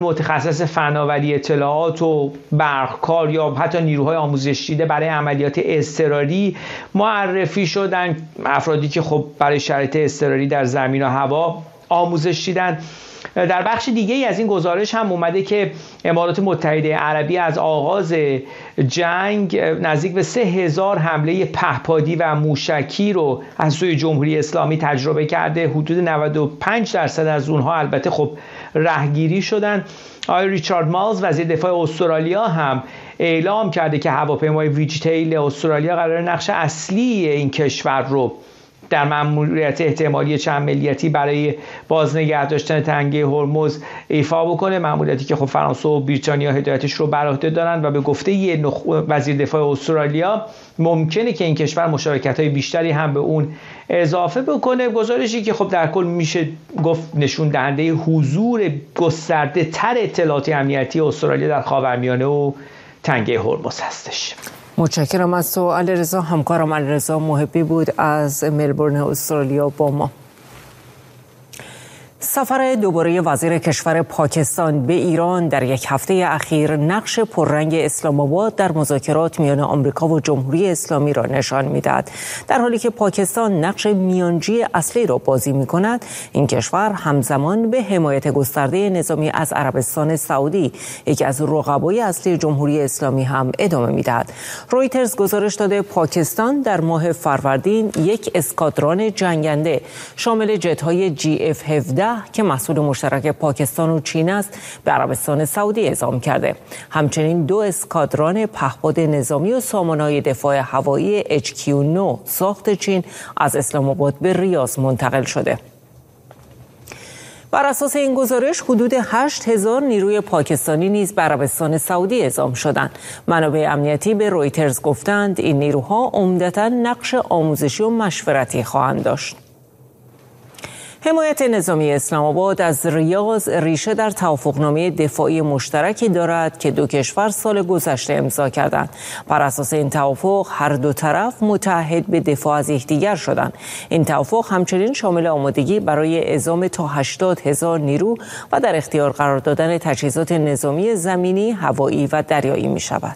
متخصص فناوری اطلاعات و برقکار یا حتی نیروهای آموزش دیده برای عملیات اضطراری معرفی شدن، افرادی که خب برای شرایط اضطراری در زمین و هوا آموزش دیدن. در بخش دیگه از این گزارش هم اومده که امارات متحده عربی از آغاز جنگ نزدیک به 3000 حمله پهپادی و موشکی رو از سوی جمهوری اسلامی تجربه کرده. حدود 95% از اونها البته خب رهگیری شدن. آقای ریچارد مالز وزیر دفاع استرالیا هم اعلام کرده که هواپیمای ویجتیل استرالیا قرار نقش اصلی این کشور رو در مأموریت احتمالی چند ملیتی برای بازنگه داشتن تنگه هرمز ایفا بکنه، مأموریتی که خب فرانسه و بریتانیا هدایتش رو بر عهده دارن و به گفته وزیر دفاع استرالیا ممکنه که این کشور مشارکت‌های بیشتری هم به اون اضافه بکنه. گزارشی که خب در کل میشه گفت نشون دهنده حضور گسترده تر اطلاعاتی امنیتی استرالیا در خاورمیانه و تنگه هرمز هستش. متشکرم از تو علیرضا. همکارم علیرضا محبی بود از ملبورن استرالیا با ما. سفر دوباره وزیر کشور پاکستان به ایران در یک هفته اخیر نقش پررنگ اسلام آباد در مذاکرات میان آمریکا و جمهوری اسلامی را نشان می‌دهد. در حالی که پاکستان نقش میانجی اصلی را بازی می‌کند، این کشور همزمان به حمایت گسترده نظامی از عربستان سعودی، یکی از رقبای اصلی جمهوری اسلامی، هم ادامه می‌دهد. رویترز گزارش داده پاکستان در ماه فروردین یک اسکادران جنگنده شامل جت‌های GF-17 که محصول مشترک پاکستان و چین است به عربستان سعودی اعزام کرده. همچنین 2 اسکادران پهپاد نظامی و سامانه‌های دفاع هوایی HQ-9 ساخت چین از اسلام آباد به ریاض منتقل شده. بر اساس این گزارش حدود 8000 نیروی پاکستانی نیز به عربستان سعودی اعزام شدند. منابع امنیتی به رویترز گفتند این نیروها عمدتاً نقش آموزشی و مشورتی خواهند داشت. حمایت نظامی اسلام آباد از ریاض ریشه در توافقنامه دفاعی مشترکی دارد که دو کشور سال گذشته امضا کردند. بر اساس این توافق هر دو طرف متعهد به دفاع از یکدیگر شدند. این توافق همچنین شامل آمادگی برای اعزام تا 80,000 نیرو و در اختیار قرار دادن تجهیزات نظامی زمینی، هوایی و دریایی می شود.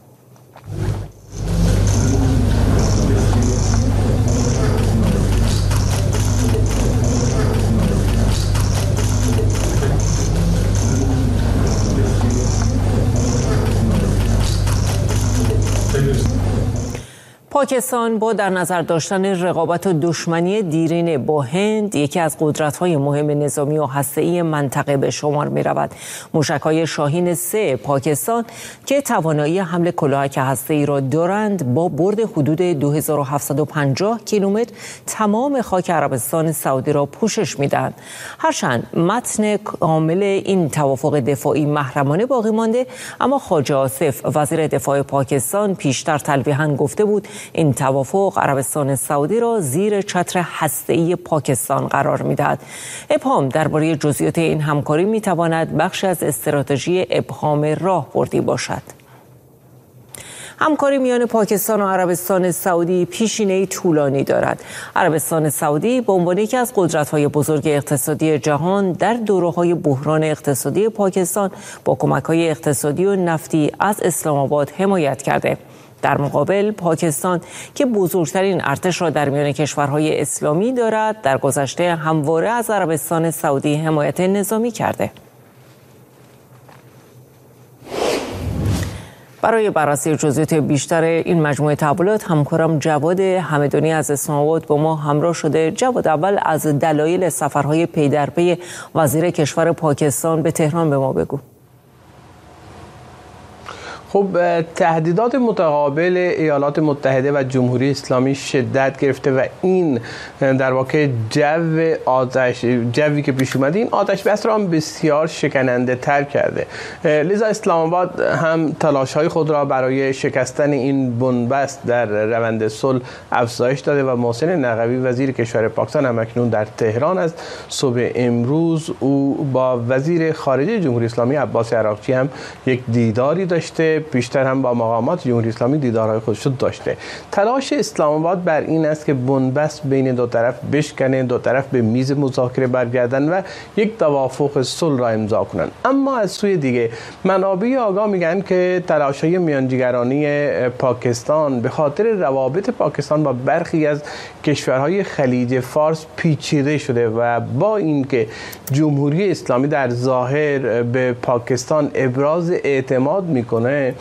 پاکستان با در نظر داشتن رقابت و دشمنی دیرینه با هند، یکی از قدرت‌های مهم نظامی و هسته‌ای منطقه به شمار می‌رود. موشک‌های شاهین 3 پاکستان که توانایی حمل کلاهک هسته‌ای را دارند، با برد حدود 2750 کیلومتر تمام خاک عربستان سعودی را پوشش می‌دهند. هرچند متن کامل این توافق دفاعی محرمانه باقی مانده، اما خواجه آصف وزیر دفاع پاکستان پیشتر تلویحاً گفته بود این توافق عربستان سعودی را زیر چتر هسته‌ای پاکستان قرار می‌دهد. ابهام درباره جزئیات این همکاری می‌تواند بخشی از استراتژی ابهام راهبردی باشد. همکاری میان پاکستان و عربستان سعودی پیشینه‌ای طولانی دارد. عربستان سعودی به عنوان یکی از قدرت‌های بزرگ اقتصادی جهان در دوره‌های بحران اقتصادی پاکستان با کمک‌های اقتصادی و نفتی از اسلام آباد حمایت کرده. در مقابل پاکستان که بزرگترین ارتش را در میان کشورهای اسلامی دارد، در گذشته همواره از عربستان سعودی حمایت نظامی کرده. برای بررسی جزئیات بیشتر این مجموعه تحولات همکارم جواد همدانی از اسلام آباد با ما همراه شده. جواد، اول از دلایل سفرهای پی در پی وزیر کشور پاکستان به تهران به ما بگو. خب تهدیدات متقابل ایالات متحده و جمهوری اسلامی شدت گرفته و این در واقع جوی که پیش اومده این آتش بس را هم بسیار شکننده تر کرده. لذا اسلام آباد هم تلاش های خود را برای شکستن این بنبست در روند صلح افزایش داده و محسن نقوی وزیر کشور پاکستان هم اکنون در تهران است. صبح امروز او با وزیر خارجه جمهوری اسلامی عباس عراقچی هم یک دیداری داشته. که بیشتر هم با مقامات جمهوری اسلامی دیدارهای خودش رو داشته. تلاش اسلام آباد بر این است که بنبست بین دو طرف بشکنه، دو طرف به میز مذاکره برگردن و یک توافق صلح را امضا کنن. اما از سوی دیگه منابع آگاه میگن که تلاش‌های میانجیگرانی پاکستان به خاطر روابط پاکستان با برخی از کشورهای خلیج فارس پیچیده شده و با اینکه جمهوری اسلامی در ظاهر به پاکستان ابراز اعتماد میکنه،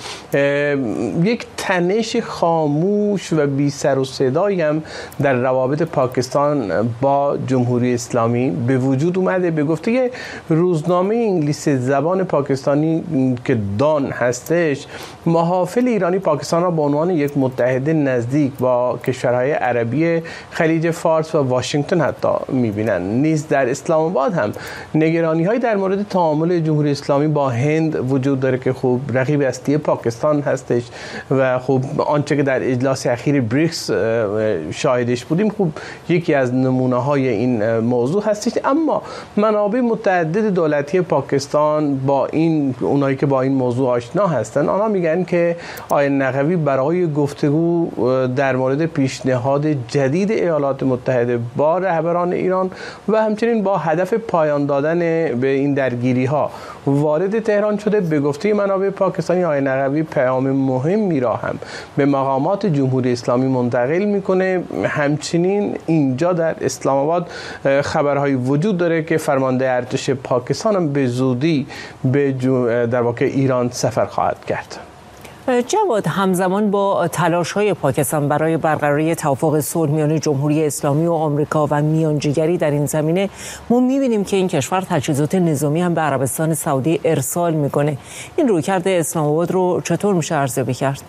یک تنش خاموش و بی سر و صدایی هم در روابط پاکستان با جمهوری اسلامی به وجود اومده. به گفته روزنامه انگلیسی زبان پاکستانی که دان هستش، محافل ایرانی پاکستان را به عنوان یک متحد نزدیک با کشورهای عربی خلیج فارس و واشنگتن حتی میبینن. نیز در اسلام آباد هم نگرانی‌های در مورد تعامل جمهوری اسلامی با هند وجود داره که خوب رقیب اصلی پاکستان هستش و خوب آنچه که در اجلاس اخیر بریکس شاهدش بودیم خوب یکی از نمونه‌های این موضوع هستش. اما منابع متعدد دولتی پاکستان با اونایی که با این موضوع آشنا هستن، آنها میگن که آقای نقوی برای گفتگو در مورد پیشنهاد جدید ایالات متحده با رهبران ایران و همچنین با هدف پایان دادن به این درگیری‌ها وارد تهران شده. به گفته منابع پاکستانی، آقای نقوی پیام مهمی را هم به مقامات جمهوری اسلامی منتقل میکنه. همچنین اینجا در اسلام آباد خبرهایی وجود داره که فرمانده ارتش پاکستان هم به زودی به در واقع ایران سفر خواهد کرد. جواد، همزمان با تلاش‌های پاکستان برای برقراری توافق صلح میان جمهوری اسلامی و آمریکا و میانجیگری در این زمینه، ما می‌بینیم که این کشور تجهیزات نظامی هم به عربستان سعودی ارسال می‌کنه. این رویکرد اسلام آباد رو چطور میشه ارزیابی کرد؟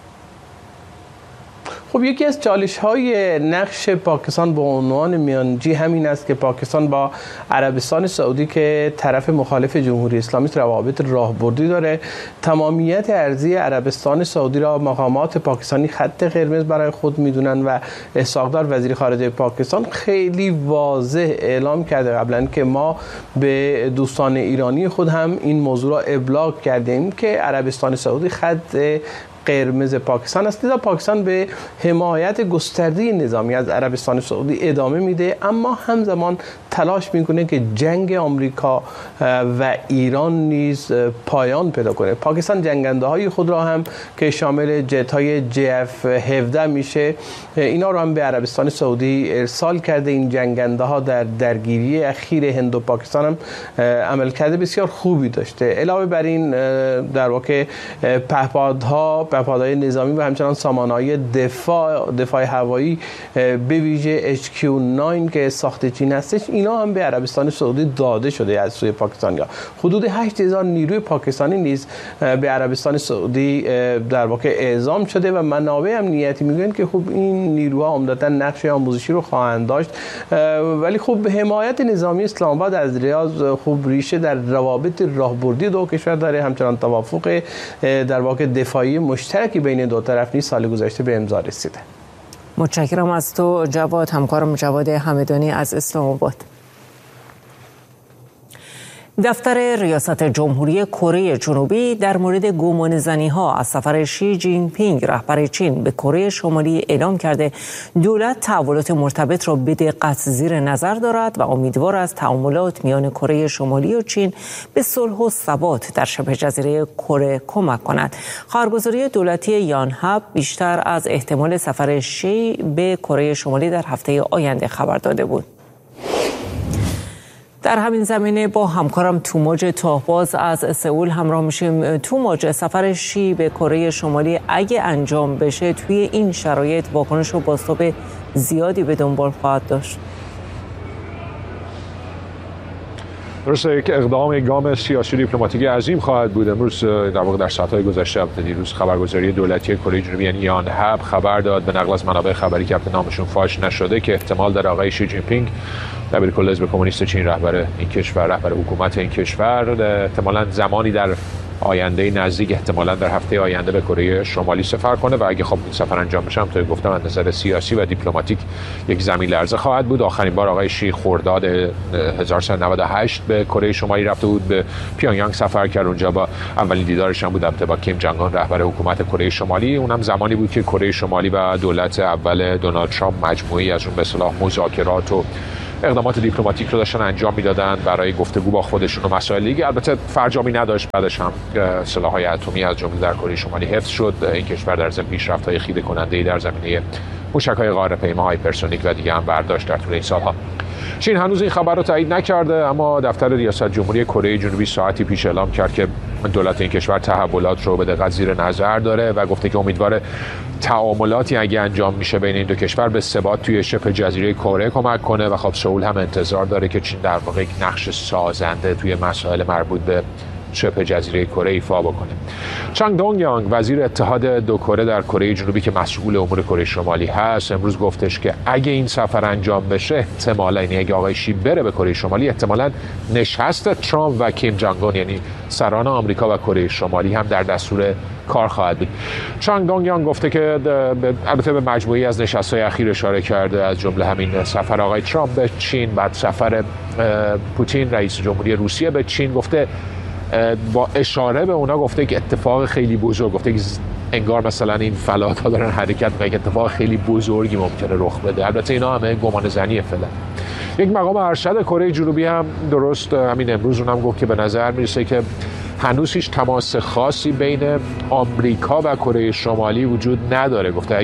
خب یکی از چالش‌های نقش پاکستان به عنوان میانجی همین است که پاکستان با عربستان سعودی که طرف مخالف جمهوری اسلامی است روابط راهبردی داره. تمامیت ارضی عربستان سعودی را مقامات پاکستانی خط قرمز برای خود میدونن و اسحاق وزیر خارجه پاکستان خیلی واضح اعلام کرده قبلا که ما به دوستان ایرانی خود هم این موضوع را ابلاغ کردیم که عربستان سعودی خط قرمز پاکستان است. لذا پاکستان به حمایت گسترده نظامی از عربستان سعودی ادامه میده، اما همزمان تلاش میکنه که جنگ آمریکا و ایران نیز پایان پیدا کنه. پاکستان جنگنده های خود را هم که شامل جت های JF-17 میشه، اینا رو هم به عربستان سعودی ارسال کرده. این جنگنده ها در درگیری اخیر هند و پاکستان هم عملکرد بسیار خوبی داشته. علاوه بر این در واقع پهپادهای نظامی و همچنان سامانه‌های دفاع هوایی به ویژه HQ-9 که ساخت چین هستش، اینا هم به عربستان سعودی داده شده از سوی پاکستانی‌ها. حدود 8000 نیروی پاکستانی نیز به عربستان سعودی در واقع اعزام شده و منابع امنیتی میگن که خب این نیروها عمدتاً نقش آموزشی رو خواهند داشت، ولی خب حمایت نظامی اسلام آباد از ریاض خوب ریشه در روابط راهبردی دو کشور داره. همچنان توافق در واقع دفاعی مشترکی بین دو طرف نیز سال گذشته به امضا رسیده. متشکرم از تو جواد، همکارم جواد همدانی از اسلام آباد. دفتر ریاست جمهوری کره جنوبی در مورد گمانه‌زنی‌ها از سفر شی جین پینگ رهبر چین به کره شمالی اعلام کرده دولت تحولات مرتبط را به دقت زیر نظر دارد و امیدوار است تعاملات میان کره شمالی و چین به صلح و ثبات در شبه جزیره کره کمک کند. خبرگزاری دولتی یانهب بیشتر از احتمال سفر شی به کره شمالی در هفته آینده خبر داده بود. در همین زمینه با همکارم توماج تاهباز از سئول همراه میشیم. توماج، سفر شی به کره شمالی اگه انجام بشه توی این شرایط واکنش و بازتاب زیادی به دنبال خواهد داشت؟ درسته، یک اقدام، یک گام سیاسی دیپلماتیکی عظیم خواهد بود. امروز در واقع در ساعت‌های گذشته دیروز خبرگزاری دولتی کره جنوبی یعنی یانهب خبر داد به نقل از منابع خبری که نامشون فاش نشده که احتمال داره آقای شی جین پینگ دبیرکل حزب کمونیست چین رهبر این کشور، رهبر حکومت این کشور، احتمالاً زمانی در آینده نزدیک احتمالاً در هفته آینده به کره شمالی سفر کنه و اگه خب این سفر انجام بشه همونطور گفتم از نظر سیاسی و دیپلماتیک یک زمین لرزه خواهد بود. آخرین بار آقای شی خرداد 1398 به کره شمالی رفته بود، به پیونگیانگ سفر کرد، اونجا با اولین دیدارش هم بود البته با کیم جنگ آن رهبر حکومت کره شمالی. اونم زمانی بود که کره شمالی و دولت اول دونالد ترامپ مجموعی از اون به اصطلاح مذاکرات و اقدامات دیپلماتیک رو داشتن انجام میدادن برای گفتگو با خودشون و مسائل دیگه. البته فرجامی نداشت، بعدش هم سلاح‌های اتمی از جمله در کره شمالی حفظ شد. این کشور در ضمن پیشرفت‌های خیره کننده‌ای در زمینه موشک‌های قاره‌پیما هایپرسونیک و دیگه هم برداشت در طول این سال‌ها. چین هنوز این خبر رو تایید نکرده، اما دفتر ریاست جمهوری کره جنوبی ساعتی پیش اعلام کرد که دولت این کشور تحولات رو به دقت زیر نظر داره و گفته که امیدواره تعاملاتی اگه انجام میشه بین این دو کشور به ثبات توی شبه جزیره کره کمک کنه و خب سئول هم انتظار داره که چین در واقع یک نقش سازنده توی مسائل مربوط به شبه جزیره کره ایفا بکنه. چانگ دونگ یانگ وزیر اتحاد دو کره در کره جنوبی که مسئول امور کره شمالی هست امروز گفتش که اگه این سفر انجام بشه احتمالاً اگه آقای شی بره به کره شمالی احتمالاً نشست ترامپ و کیم جنگ آن یعنی سران آمریکا و کره شمالی هم در دستور کار خواهد بود. چانگ دونگ یانگ گفته که البته به مجموعی از نشست‌های اخیر اشاره کرده، از جمله همین سفر آقای ترامپ به چین، بعد سفر پوتین رئیس جمهوری روسیه به چین. گفته با اشاره به اونا گفته که اتفاق خیلی بزرگ، گفته که انگار مثلا این فلات‌ها دارن حرکت می‌کنن که اتفاق خیلی بزرگی ممکنه رخ بده. البته اینا همه گمان زنی فعلا. یک مقام ارشد کره جنوبی هم درست همین امروز اونم گفت که به نظر میرسه که هنوز هیچ تماس خاصی بین آمریکا و کره شمالی وجود نداره. گفته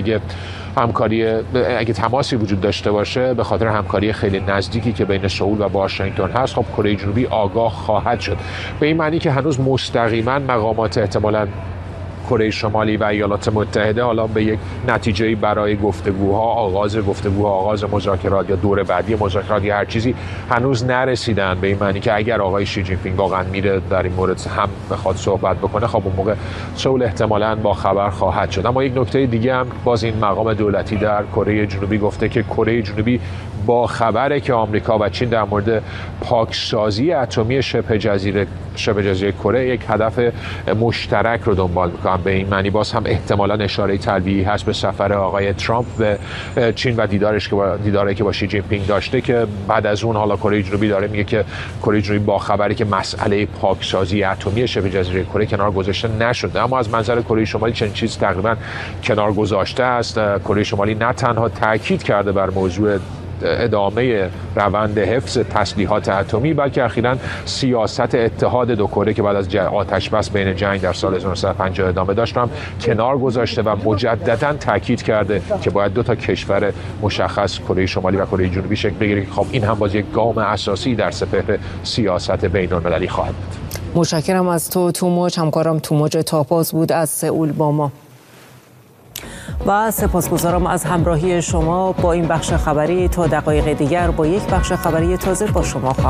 اگه تماسی وجود داشته باشه به خاطر همکاری خیلی نزدیکی که بین سئول و واشنگتن هست، خب کره جنوبی آگاه خواهد شد. به این معنی که هنوز مستقیما مقامات احتمالاً کره شمالی و ایالات متحده حالا به یک نتیجه‌ای برای آغاز مذاکرات یا دور بعدی مذاکرات یا هر چیزی هنوز نرسیدن. به این معنی که اگر آقای شی جین پینگ واقعا میره در این مورد هم بخواد صحبت بکنه، خب اون موقع سئول احتمالاً با خبر خواهد شد. اما یک نکته دیگه هم باز این مقام دولتی در کره جنوبی گفته که کره جنوبی با خبره که آمریکا و چین در مورد پاکسازی اتمی شبه جزیره کره یک هدف مشترک رو دنبال می‌کنن. به این معنی باز هم احتمالاً اشاره تلویحی هست به سفر آقای ترامپ به چین و دیداری که با شی جین پینگ داشته که بعد از اون حالا کره جنوبی داره میگه که کره جنوبی با خبری که مسئله پاکسازی اتمی شبه جزیره کره کنار گذاشته نشده، اما از منظر کره شمالی چنین چیز تقریباً کنار گذاشته است. کره شمالی نه تنها تاکید کرده بر موضوع ادامه روند حفظ تسلیحات اتمی، بلکه اخیراً سیاست اتحاد دو کره که بعد از آتش بس بین جنگ در سال 1950 ادامه داشت هم کنار گذاشته و مجدداً تاکید کرده که باید دو تا کشور مشخص کره شمالی و کره جنوبی شکل بگیره. خب این هم باز یک گام اساسی در سپهر سیاست بین‌المللی خواهد بود. متشکرم از تو توماج. همکارم توماج تاپاز بود از سئول با ما. و سپاسگزارم از همراهی شما با این بخش خبری. تا دقایق دیگر با یک بخش خبری تازه با شما خواهم